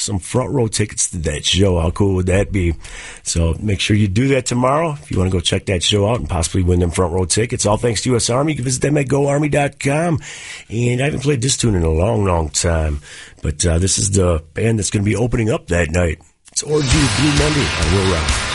some front row tickets to that show. How cool would that be? So make sure you do that tomorrow if you want to go check that show out and possibly win them front row tickets. All thanks to U.S. Army. You can visit them at GoArmy.com. And I haven't played this tune in a long, long time. But this is the band that's going to be opening up that night. It's Orgy Blue Monday on Will Rock.